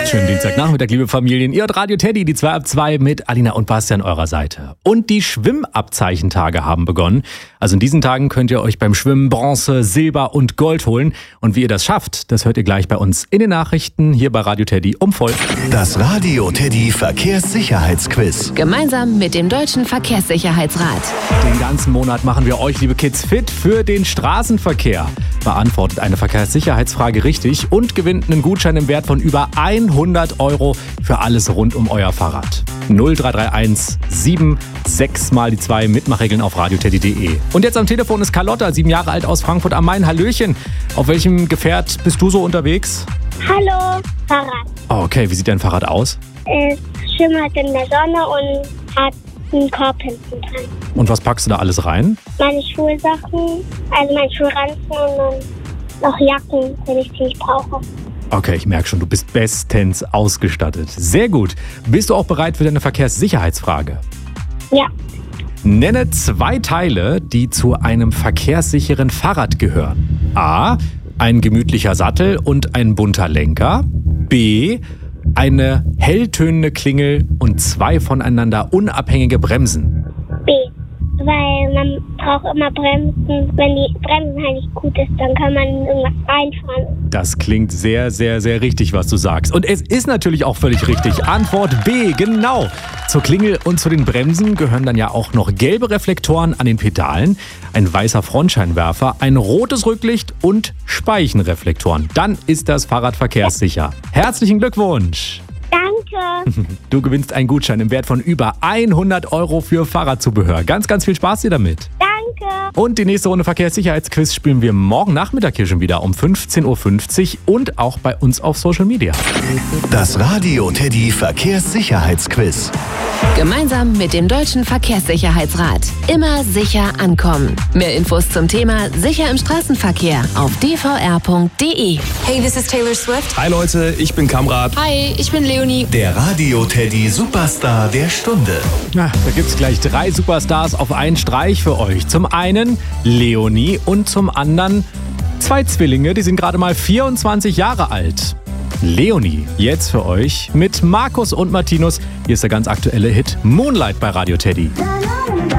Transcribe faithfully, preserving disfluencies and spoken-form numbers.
Schönen Dienstagnachmittag, liebe Familien. Ihr hört Radio Teddy, die zwei ab zwei mit Alina und Basti an eurer Seite. Und die Schwimmabzeichentage haben begonnen. Also in diesen Tagen könnt ihr euch beim Schwimmen Bronze, Silber und Gold holen. Und wie ihr das schafft, das hört ihr gleich bei uns in den Nachrichten hier bei Radio Teddy um voll. Das Radio Teddy Verkehrssicherheitsquiz. Gemeinsam mit dem Deutschen Verkehrssicherheitsrat. Den ganzen Monat machen wir euch, liebe Kids, fit für den Straßenverkehr. Beantwortet eine Verkehrssicherheitsfrage richtig und gewinnt einen Gutschein im Wert von über hundert Euro für alles rund um euer Fahrrad. null drei drei eins sieben sechs mal die zwei Mitmachregeln auf radioteddy punkt de. Und jetzt am Telefon ist Carlotta, sieben Jahre alt aus Frankfurt am Main. Hallöchen. Auf welchem Gefährt bist du so unterwegs? Hallo, Fahrrad. Oh, okay, wie sieht dein Fahrrad aus? Es schimmert in der Sonne und hat einen Korb hinten dran. Und was packst du da alles rein? Meine Schulsachen, also mein Schulranzen und dann noch Jacken, wenn ich sie nicht brauche. Okay, ich merke schon, du bist bestens ausgestattet. Sehr gut. Bist du auch bereit für deine Verkehrssicherheitsfrage? Ja. Nenne zwei Teile, die zu einem verkehrssicheren Fahrrad gehören. A. Ein gemütlicher Sattel und ein bunter Lenker. B. Eine helltönende Klingel und zwei voneinander unabhängige Bremsen. B. Weil man braucht immer Bremsen. Wenn die Bremsen halt nicht gut ist, dann kann man in irgendwas reinfahren. Das klingt sehr, sehr, sehr richtig, was du sagst. Und es ist natürlich auch völlig richtig. Antwort B, genau. Zur Klingel und zu den Bremsen gehören dann ja auch noch gelbe Reflektoren an den Pedalen, ein weißer Frontscheinwerfer, ein rotes Rücklicht und Speichenreflektoren. Dann ist das Fahrrad verkehrssicher. Herzlichen Glückwunsch! Danke. Du gewinnst einen Gutschein im Wert von über hundert Euro für Fahrradzubehör. Ganz, ganz viel Spaß dir damit. Danke. Und die nächste Runde Verkehrssicherheitsquiz spielen wir morgen Nachmittag hier schon wieder um fünfzehn Uhr fünfzig und auch bei uns auf Social Media. Das Radio Teddy Verkehrssicherheitsquiz. Gemeinsam mit dem Deutschen Verkehrssicherheitsrat. Immer sicher ankommen. Mehr Infos zum Thema Sicher im Straßenverkehr auf d v r punkt d e. Hey, this is Taylor Swift. Hi Leute, ich bin Kamrat. Hi, ich bin Leonie. Der Radio Teddy Superstar der Stunde. Na, da gibt's gleich drei Superstars auf einen Streich für euch. Zum einen Leonie und zum anderen zwei Zwillinge, die sind gerade mal vierundzwanzig Jahre alt. Leonie, jetzt für euch mit Markus und Martinus. Hier ist der ganz aktuelle Hit Moonlight bei Radio Teddy. La, la.